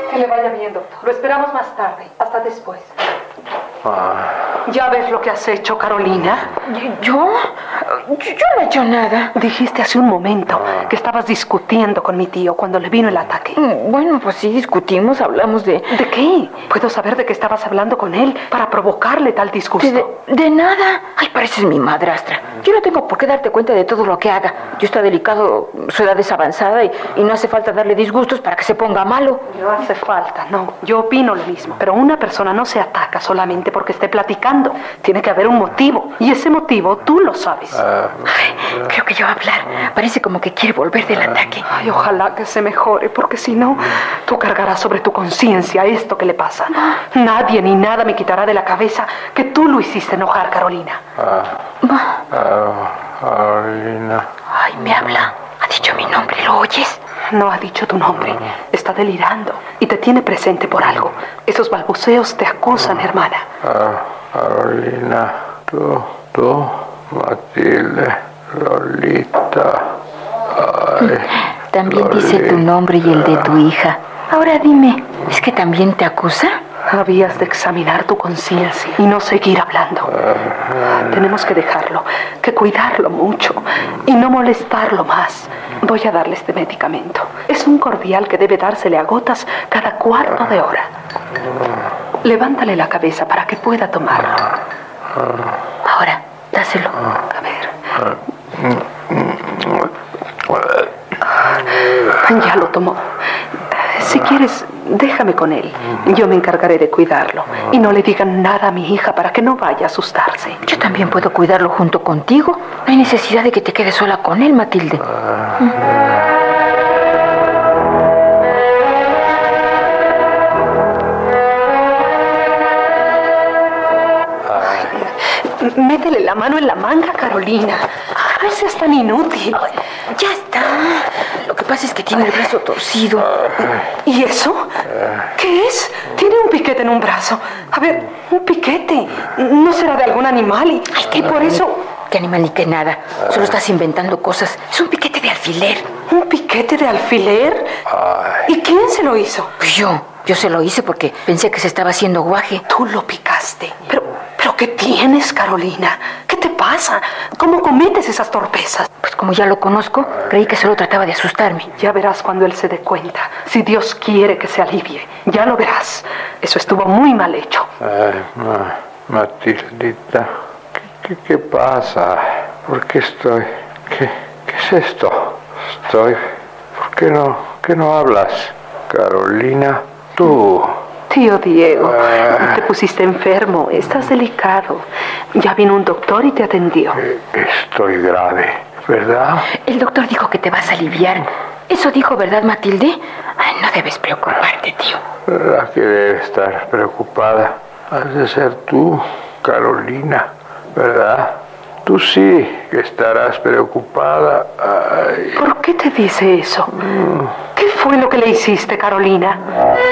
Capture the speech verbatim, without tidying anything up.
Que le vaya bien, doctor. Lo esperamos más tarde. Hasta después. Ah. ¿Ya ves lo que has hecho, Carolina? ¿Yo? Yo no he hecho nada. Dijiste hace un momento ah. que estabas discutiendo con mi tío cuando le vino el ataque. Bueno, pues sí, discutimos, hablamos de... ¿De qué? ¿Puedo saber de qué estabas hablando con él para provocarle tal disgusto? De, de nada. Ay, pareces mi madrastra. Yo no tengo por qué darte cuenta de todo lo que haga. Yo está delicado, su edad es avanzada y, y no hace falta darle disgustos para que se ponga malo. No hace falta, no. Yo opino lo mismo. Pero una persona no se ataca solamente porque esté platicando. Tiene que haber un motivo. Y ese motivo tú lo sabes. Ay, creo que ya va a hablar. Parece como que quiere volver del ataque. Ay, ojalá que se mejore, porque si no, tú cargarás sobre tu conciencia esto que le pasa. Nadie ni nada me quitará de la cabeza que tú lo hiciste enojar, Carolina. Ah, ah, Carolina. Ay, me habla. Ha dicho mi nombre, ¿lo oyes? No ha dicho tu nombre. Está delirando y te tiene presente por algo. Esos balbuceos te acusan, hermana. Ah, Carolina, tú, tú, Matilde, Lolita. Ay, también Lolita. Dice tu nombre y el de tu hija. Ahora dime, ¿es que también te acusa? Habías de examinar tu conciencia y no seguir hablando. Uh-huh. Tenemos que dejarlo, que cuidarlo mucho y no molestarlo más. Voy a darle este medicamento. Es un cordial que debe dársele a gotas cada cuarto de hora. Levántale la cabeza para que pueda tomarlo. Ahora, dáselo. A ver. Ya lo tomó. Si quieres, déjame con él. Yo me encargaré de cuidarlo. Y no le digan nada a mi hija para que no vaya a asustarse. Yo también puedo cuidarlo junto contigo. No hay necesidad de que te quedes sola con él, Matilde. Ay, métele la mano en la manga, Carolina. No seas tan inútil. Ay, ya está. Lo que pasa es que tiene el brazo torcido. ¿Y eso? ¿Qué es? Tiene un piquete en un brazo. A ver, un piquete. ¿No será de algún animal? Y, Ay, y por eso... ¿Qué animal ni qué nada? Solo estás inventando cosas. Es un piquete de alfiler. ¿Un piquete de alfiler? Ay. ¿Y quién se lo hizo? Yo. Yo se lo hice porque pensé que se estaba haciendo guaje. Tú lo picaste. Pero, ¿pero qué tienes, Carolina? ¿Qué te pasa? ¿Cómo cometes esas torpezas? Pues como ya lo conozco, creí que solo trataba de asustarme. Ya verás cuando él se dé cuenta. Si Dios quiere que se alivie. Ya lo verás. Eso estuvo muy mal hecho. Ay, ma, Matildita. ¿Qué, qué, qué pasa? ¿Por qué estoy? ¿Qué, qué es esto? Estoy... ¿Por qué no, qué no hablas, Carolina? Tú. Tío Diego, ah. te pusiste enfermo, estás delicado. Ya vino un doctor y te atendió. Estoy grave, ¿verdad? El doctor dijo que te vas a aliviar. Eso dijo, ¿verdad, Matilde? Ay, no debes preocuparte, tío. ¿Verdad que debe estar preocupada? Has de ser tú, Carolina, ¿verdad? Tú sí que estarás preocupada. Ay. ¿Por qué te dice eso? Mm. ¿Qué fue lo que le hiciste, Carolina?